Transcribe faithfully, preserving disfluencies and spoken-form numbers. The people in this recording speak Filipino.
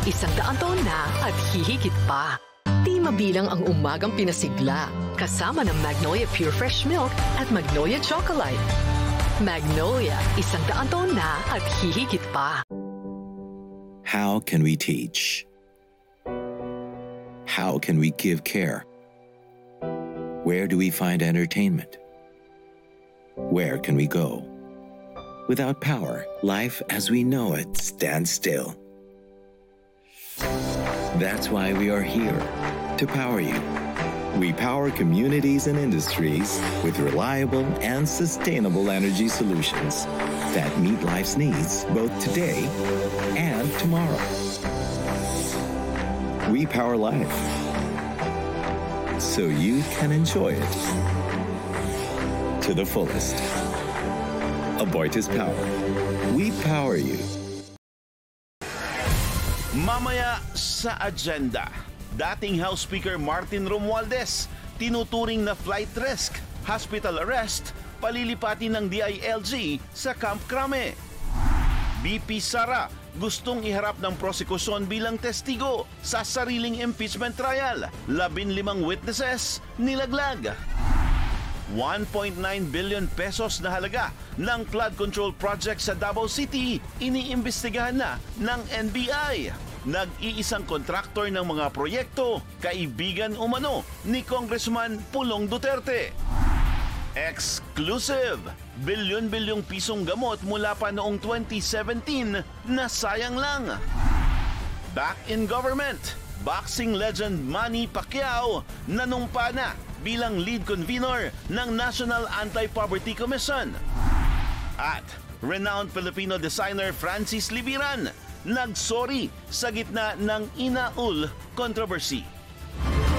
isang daang taon na at hihigit pa. Di mabilang ang umagang pinasigla, kasama ng Magnolia Pure Fresh Milk at Magnolia Chocolate. Magnolia, isang daang taon na at hihigit pa. How can we teach? How can we give care? Where do we find entertainment? Where can we go? Without power, life as we know it stands still. That's why we are here, to power you. We power communities and industries with reliable and sustainable energy solutions that meet life's needs both today and tomorrow. We power life, so you can enjoy it to the fullest. Aboitiz Power. We power you. Mamaya sa agenda, dating House Speaker Martin Romualdez, tinuturing na flight risk, hospital arrest, palilipatin ng D I L G sa Camp Crame. B P Sara, gustong iharap ng prosekusyon bilang testigo sa sariling impeachment trial. Labinlimang witnesses nilaglag. one point nine billion pesos na halaga ng flood control project sa Davao City iniimbestigahan na ng N B I. Nag-iisang kontraktor ng mga proyekto, kaibigan umano ni Congressman Pulong Duterte. Exclusive! Bilyon-bilyong pisong gamot mula pa noong twenty seventeen na sayang lang. Back in government, boxing legend Manny Pacquiao nanumpa na bilang lead convener ng National Anti-Poverty Commission. At renowned Filipino designer Francis Libiran nagsorry sa gitna ng Inaul controversy.